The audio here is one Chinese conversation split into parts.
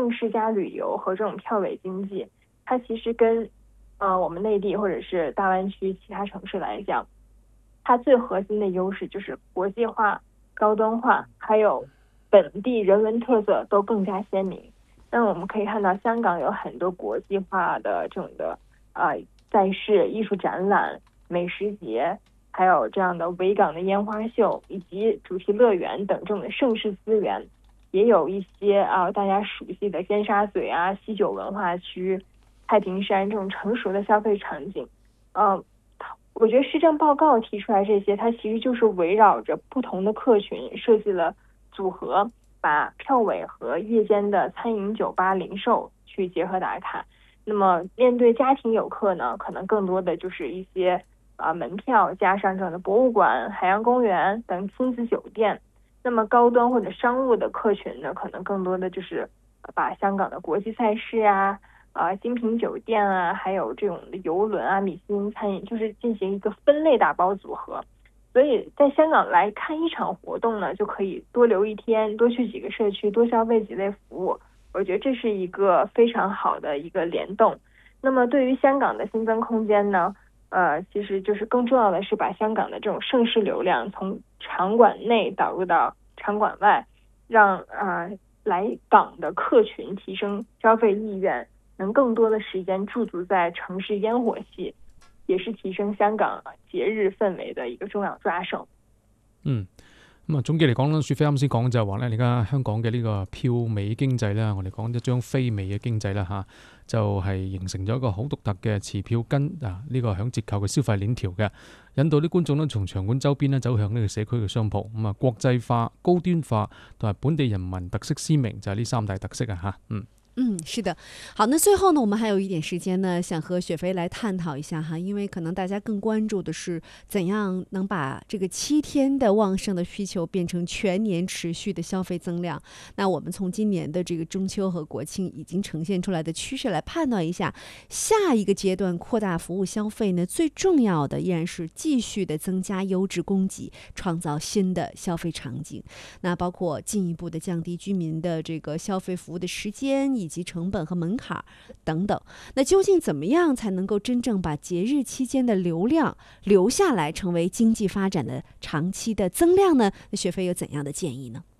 盛世加旅游和这种票委经济，它其实跟我们内地或者是大湾区其他城市来讲，它最核心的优势就是国际化、高端化，还有本地人文特色都更加鲜明。那我们可以看到，香港有很多国际化的这种的赛事、艺术展览、美食节，还有这样的维港的烟花秀以及主题乐园等这种的盛世资源，也有一些大家熟悉的尖沙咀西九文化区、太平山这种成熟的消费场景。我觉得施政报告提出来这些，它其实就是围绕着不同的客群设计了组合，把票委和夜间的餐饮、酒吧、零售去结合打卡。那么面对家庭游客呢，可能更多的就是一些门票加上这样的博物馆、海洋公园等亲子酒店。那么高端或者商务的客群呢，可能更多的就是把香港的国际赛事精品酒店还有这种的邮轮米其林餐饮，就是进行一个分类打包组合。所以在香港来看一场活动呢，就可以多留一天，多去几个社区，多消费几类服务。我觉得这是一个非常好的一个联动。那么对于香港的新增空间呢，其实就是更重要的是把香港的这种盛世流量从场馆内导入到场馆外，让来港的客群提升消费意愿，能更多的时间驻足在城市烟火气，也是提升香港節日氛圍嘅一個重要抓手。 咁總結嚟講咧，雪飛啱先講就係話咧，而家香港嘅呢個票尾經濟咧，我哋講一張飛尾嘅經濟啦嚇，就係形成咗一個好獨特嘅持票跟呢個響折扣嘅消費鏈條嘅，引導啲觀眾咧從場館周邊咧走向呢個社區嘅商鋪，咁國際化、高端化同埋本地人民特色鮮明就係呢三大特色嚇。 是的。好，那最后呢，我们还有一点时间呢，想和雪飞来探讨一下哈，因为可能大家更关注的是怎样能把这个7天的旺盛的需求变成全年持续的消费增量。那我们从今年的这个中秋和国庆已经呈现出来的趋势来判断一下，下一个阶段扩大服务消费呢，最重要的依然是继续的增加优质供给，创造新的消费场景。那包括进一步的降低居民的这个消费服务的时间以及成本和门槛等等。那究竟怎么样才能够真正把节日期间的流量留下来，成为经济发展的长期的增量呢？那雪飞有怎样的建议呢？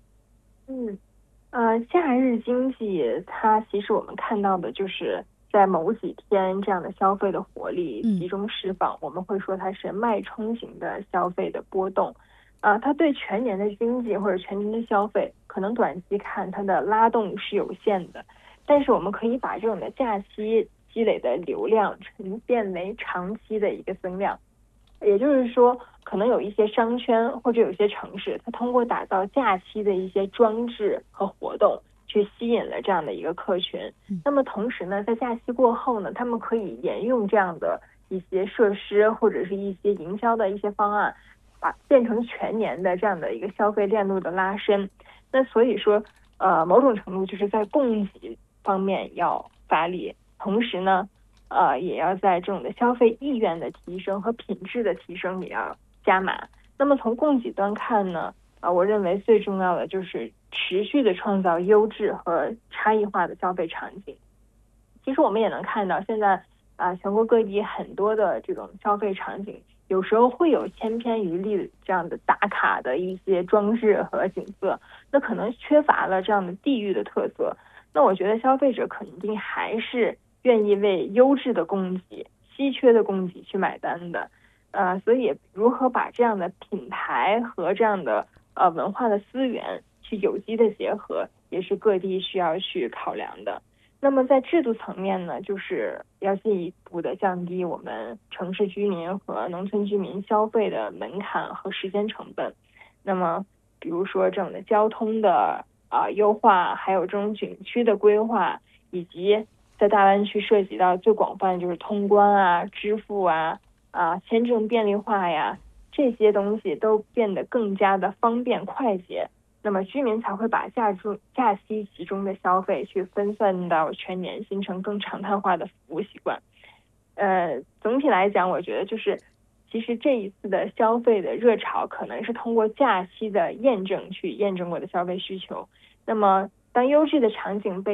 假日经济它其实我们看到的就是在某几天这样的消费的活力集中释放，我们会说它是脉冲型的消费的波动。它对全年的经济或者全年的消费，可能短期看它的拉动是有限的，但是我们可以把这种的假期积累的流量沉淀为长期的一个增量。也就是说，可能有一些商圈或者有些城市，它通过打造假期的一些装置和活动，去吸引了这样的一个客群。那么同时呢，在假期过后呢，他们可以沿用这样的一些设施或者是一些营销的一些方案，变成全年的这样的一个消费链路的拉伸。那所以说某种程度就是在供给方面要发力，同时呢也要在这种的消费意愿的提升和品质的提升也要加码。那么从供给端看呢我认为最重要的就是持续的创造优质和差异化的消费场景。其实我们也能看到现在全国各地很多的这种消费场景，有时候会有千篇一律这样的打卡的一些装置和景色，那可能缺乏了这样的地域的特色。那我觉得消费者肯定还是愿意为优质的供给、稀缺的供给去买单的。所以如何把这样的品牌和这样的文化的资源去有机的结合，也是各地需要去考量的。那么在制度层面呢，就是要进一步的降低我们城市居民和农村居民消费的门槛和时间成本。那么比如说这种的交通的优化，还有这种景区的规划，以及在大湾区涉及到最广泛就是通关支付签证便利化这些东西都变得更加的方便快捷。那么居民才会把假期集中的消费去分散到全年，形成更常态化的服务习惯。总体来讲，我觉得就是其实这一次的消费的热潮可能是通过假期的验证去验证过的消费需求。那么当优质的场景被